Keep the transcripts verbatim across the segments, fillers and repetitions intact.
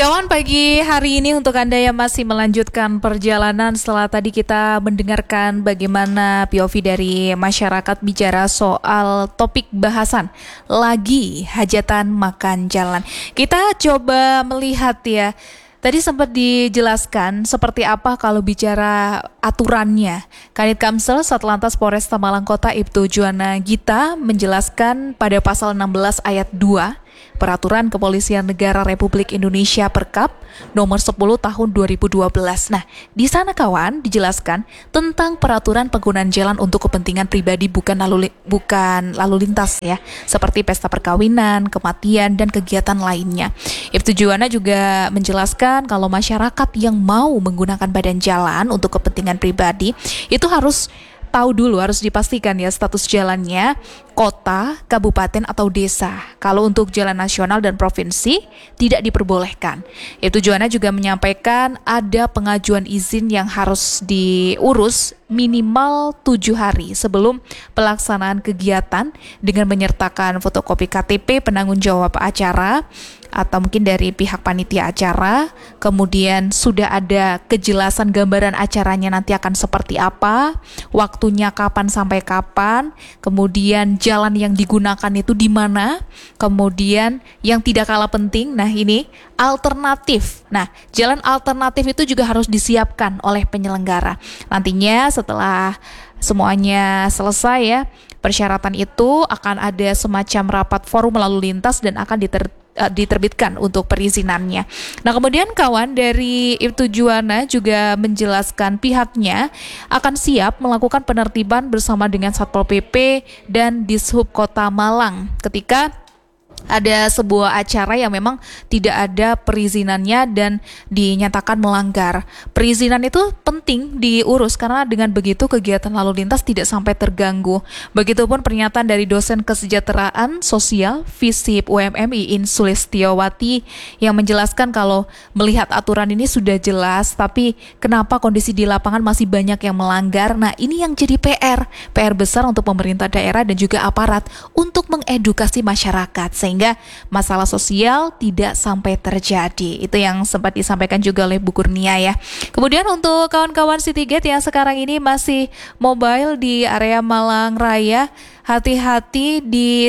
Kawan, pagi hari ini untuk Anda yang masih melanjutkan perjalanan setelah tadi kita mendengarkan bagaimana P O V dari masyarakat bicara soal topik bahasan lagi hajatan makan jalan. Kita coba melihat ya, tadi sempat dijelaskan seperti apa kalau bicara aturannya. Kanit Kamsel Satlantas Polresta Malang Kota Ibtu Juwana Gita menjelaskan pada pasal enam belas ayat dua Peraturan Kepolisian Negara Republik Indonesia Perkap nomor sepuluh tahun dua ribu dua belas. Nah, di sana kawan dijelaskan tentang peraturan penggunaan jalan untuk kepentingan pribadi bukan lalu bukan lalu lintas ya, seperti pesta perkawinan, kematian dan kegiatan lainnya. Ibtu Juwana juga menjelaskan kalau masyarakat yang mau menggunakan badan jalan untuk kepentingan pribadi itu harus tahu dulu, harus dipastikan ya status jalannya kota, kabupaten atau desa. Kalau untuk jalan nasional dan provinsi tidak diperbolehkan. Itu Juwana juga menyampaikan ada pengajuan izin yang harus diurus minimal tujuh hari sebelum pelaksanaan kegiatan dengan menyertakan fotokopi K T P penanggung jawab acara atau mungkin dari pihak panitia acara, kemudian sudah ada kejelasan gambaran acaranya nanti akan seperti apa, waktunya kapan sampai kapan, kemudian jalan yang digunakan itu di mana, kemudian yang tidak kalah penting, nah ini alternatif. Nah, jalan alternatif itu juga harus disiapkan oleh penyelenggara. Nantinya setelah semuanya selesai ya, persyaratan itu akan ada semacam rapat forum lalu lintas dan akan diter diterbitkan untuk perizinannya. Nah, kemudian kawan dari Ibtu Juwana juga menjelaskan pihaknya akan siap melakukan penertiban bersama dengan Satpol P P dan Dishub Kota Malang ketika ada sebuah acara yang memang tidak ada perizinannya dan dinyatakan melanggar. Perizinan itu penting diurus karena dengan begitu kegiatan lalu lintas tidak sampai terganggu. Begitupun pernyataan dari dosen kesejahteraan sosial FISIP U M M Iin Sulistiowati yang menjelaskan kalau melihat aturan ini sudah jelas, tapi kenapa kondisi di lapangan masih banyak yang melanggar. Nah, ini yang jadi P R, P R besar untuk pemerintah daerah dan juga aparat untuk mengedukasi masyarakat sehingga masalah sosial tidak sampai terjadi. Itu yang sempat disampaikan juga oleh Bu Kurnia ya. Kemudian untuk kawan-kawan Citygate yang sekarang ini masih mobile di area Malang Raya, hati-hati di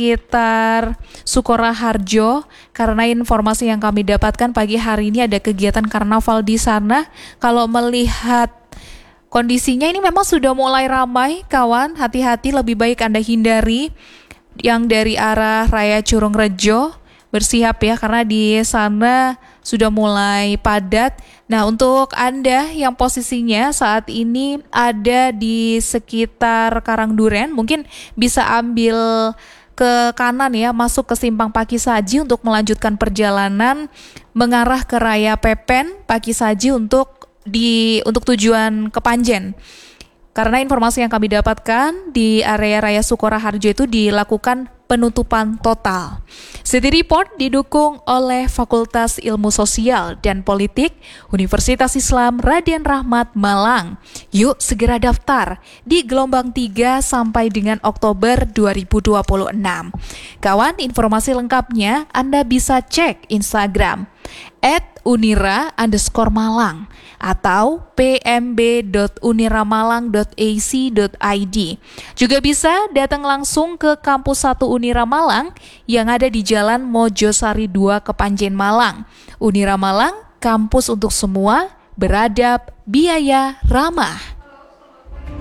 sekitar Sukoraharjo karena informasi yang kami dapatkan pagi hari ini ada kegiatan karnaval di sana. Kalau melihat kondisinya ini memang sudah mulai ramai kawan, hati-hati, lebih baik Anda hindari yang dari arah Raya Curungrejo, bersiap ya karena di sana sudah mulai padat. Nah, untuk Anda yang posisinya saat ini ada di sekitar Karangduren, mungkin bisa ambil ke kanan ya, masuk ke Simpang Pakisaji untuk melanjutkan perjalanan mengarah ke Raya Pepen Pakisaji untuk di untuk tujuan ke Panjen. Karena informasi yang kami dapatkan di area Raya Sukoraharjo itu dilakukan penutupan total. City Report didukung oleh Fakultas Ilmu Sosial dan Politik Universitas Islam Raden Rahmat Malang. Yuk segera daftar di gelombang tiga sampai dengan Oktober dua ribu dua puluh enam. Kawan, informasi lengkapnya Anda bisa cek Instagram at unira underscore malang atau p m b dot uniramalang dot a c dot i d. Juga bisa datang langsung ke Kampus satu Unira Malang yang ada di Jalan Mojosari dua Kepanjen Malang. Unira Malang, kampus untuk semua, beradab, biaya ramah.